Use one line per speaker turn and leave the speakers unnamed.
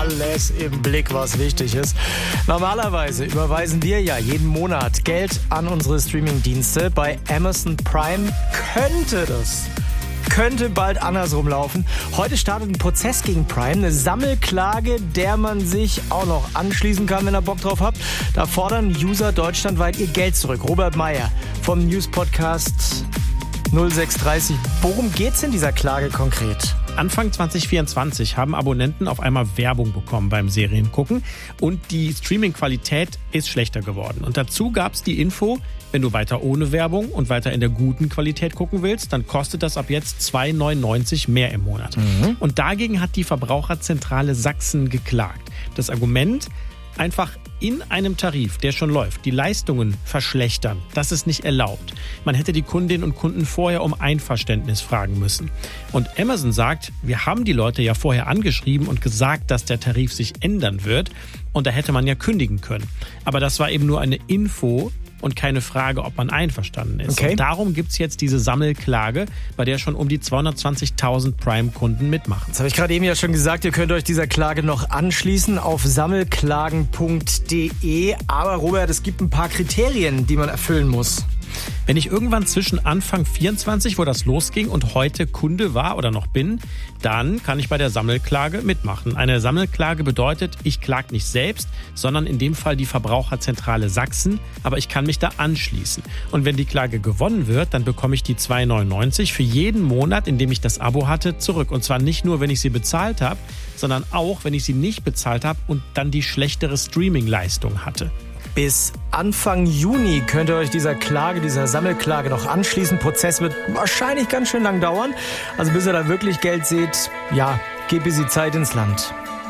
alles im Blick, was wichtig ist. Normalerweise überweisen wir ja jeden Monat Geld an unsere Streaming-Dienste. Bei Amazon Prime könnte bald andersrum laufen. Heute startet ein Prozess gegen Prime, eine Sammelklage, der man sich auch noch anschließen kann, wenn ihr Bock drauf habt. Da fordern User deutschlandweit ihr Geld zurück. Robert Meyer vom News-Podcast 0630. Worum geht's in dieser Klage konkret?
Anfang 2024 haben Abonnenten auf einmal Werbung bekommen beim Seriengucken und die Streaming-Qualität ist schlechter geworden. Und dazu gab es die Info, wenn du weiter ohne Werbung und weiter in der guten Qualität gucken willst, dann kostet das ab jetzt 2,99 mehr im Monat. Und dagegen hat die Verbraucherzentrale Sachsen geklagt. Das Argument: einfach in einem Tarif, der schon läuft, die Leistungen verschlechtern. Das ist nicht erlaubt. Man hätte die Kundinnen und Kunden vorher um Einverständnis fragen müssen. Und Amazon sagt, wir haben die Leute ja vorher angeschrieben und gesagt, dass der Tarif sich ändern wird. Und da hätte man ja kündigen können. Aber das war eben nur eine Info und keine Frage, ob man einverstanden ist.
Okay.
Und darum gibt es jetzt diese Sammelklage, bei der schon um die 220.000 Prime-Kunden mitmachen.
Das habe ich gerade eben ja schon gesagt, ihr könnt euch dieser Klage noch anschließen auf sammelklagen.de. Aber Robert, es gibt ein paar Kriterien, die man erfüllen muss.
Wenn ich irgendwann zwischen Anfang 24, wo das losging, und heute Kunde war oder noch bin, dann kann ich bei der Sammelklage mitmachen. Eine Sammelklage bedeutet, ich klage nicht selbst, sondern in dem Fall die Verbraucherzentrale Sachsen, aber ich kann mich da anschließen. Und wenn die Klage gewonnen wird, dann bekomme ich die 2,99 für jeden Monat, in dem ich das Abo hatte, zurück. Und zwar nicht nur, wenn ich sie bezahlt habe, sondern auch, wenn ich sie nicht bezahlt habe und dann die schlechtere Streaming-Leistung hatte.
Bis Anfang Juni könnt ihr euch dieser Sammelklage noch anschließen. Prozess wird wahrscheinlich ganz schön lang dauern. Also bis ihr da wirklich Geld seht, ja, geht bis die Zeit ins Land.